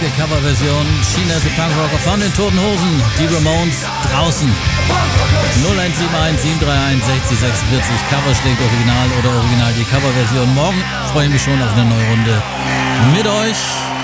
einzigartige Coverversion. China the Punk Rocker von den Toten Hosen. Die Ramones draußen. 0171 731 60 46. Cover schlägt Original oder Original die Coverversion. Morgen freue ich mich schon auf eine neue Runde mit euch.